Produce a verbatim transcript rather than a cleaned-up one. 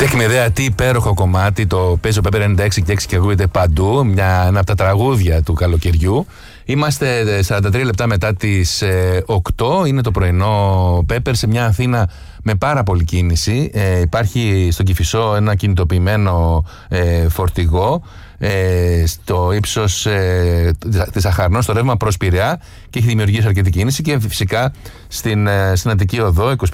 Τεχνιδέα, τι υπέροχο κομμάτι. Το παίζει ο Pepper ενενήντα έξι και έξι και ακούγεται παντού. Μια, ένα από τα τραγούδια του καλοκαιριού. Είμαστε σαράντα τρία λεπτά μετά τις ε, οκτώ. Είναι το πρωινό Pepper σε μια Αθήνα με πάρα πολλή κίνηση. Ε, υπάρχει στον Κηφισό ένα κινητοποιημένο ε, φορτηγό ε, στο ύψος ε, της Αχαρνών, στο ρεύμα προς Πειραιά, και έχει δημιουργήσει αρκετή κίνηση. Και φυσικά στην, ε, στην Αττική Οδό